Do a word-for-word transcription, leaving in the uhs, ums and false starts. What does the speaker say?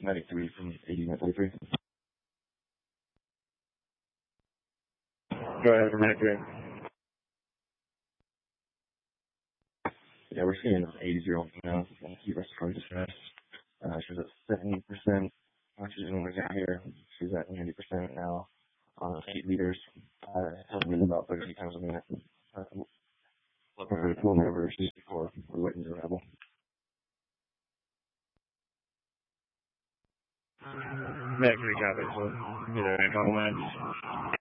ninety-three from eighty to thirty-three. Go ahead for ninety-three. Yeah, we're seeing eighty zero now. Keep respiratory distress. Uh, she's at seventy percent oxygen when we got here. She's at ninety percent now. On uh, eight liters. Uh, helping about thirty times a minute. Uh, we're pulling over sixty-four. We're waiting to arrival. Next week, obviously. You know, in a couple minutes.